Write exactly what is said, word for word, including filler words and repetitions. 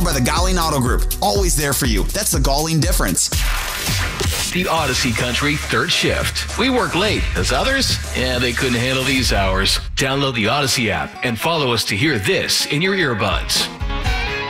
by the Galling Auto Group. Always there for you. That's the Galling difference. The Odyssey Country third shift. We work late. As others? Yeah, they couldn't handle these hours. Download the Odyssey app and follow us to hear this in your earbuds.